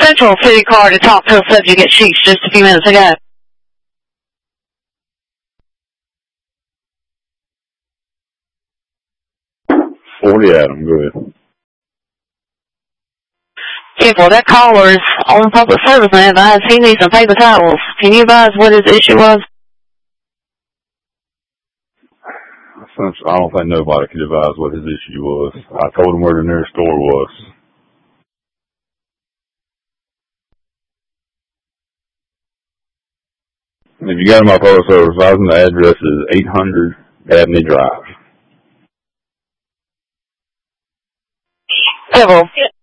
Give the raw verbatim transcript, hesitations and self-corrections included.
Central City car to talk to a subject at Sheets just a few minutes ago. forty Adam, go ahead. Yeah, well, that caller is on public service and advice. He needs some paper towels. Can you advise what his issue was? I don't think nobody could advise what his issue was. I told him where the nearest store was. If you go to my public service advising, the address is eight hundred Abney Drive. Yeah, well,